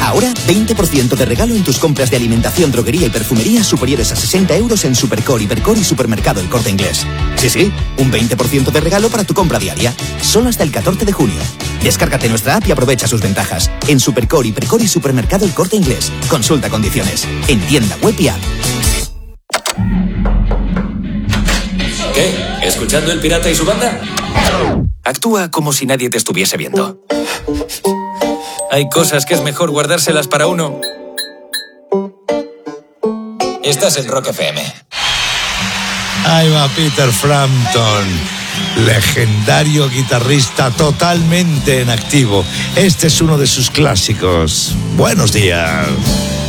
Ahora, 20% de regalo en tus compras de alimentación, droguería y perfumería superiores a 60 euros en Supercore, Hipercore y Supermercado El Corte Inglés. Sí, un 20% de regalo para tu compra diaria. Solo hasta el 14 de junio. Descárgate nuestra app y aprovecha sus ventajas. En Supercore, Hipercore y Supermercado El Corte Inglés. Consulta condiciones. En tienda web y app. ¿Qué? ¿Escuchando El Pirata y su banda? Actúa como si nadie te estuviese viendo. Hay cosas que es mejor guardárselas para uno. Estás en Rock FM. Ahí va Peter Frampton, legendario guitarrista totalmente en activo. Este es uno de sus clásicos. Buenos días.